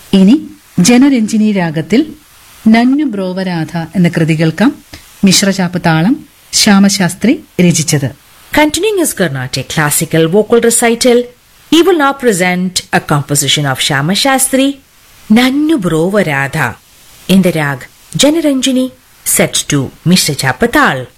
ഇനി ജനരഞ്ജിനി രാഗത്തിൽ നന്നു ബ്രോവരാധ എന്ന കൃതി കേൾക്കാം. മിശ്രചാപ്പ് താളം, ശ്യാമശാസ്ത്രി രചിച്ചത്. Continuing his Carnatic classical vocal recital, he will now present a composition of Shyama Shastri, Nannu Brova Radha, in the rag Janaranjini, set to Mishra Chapatal.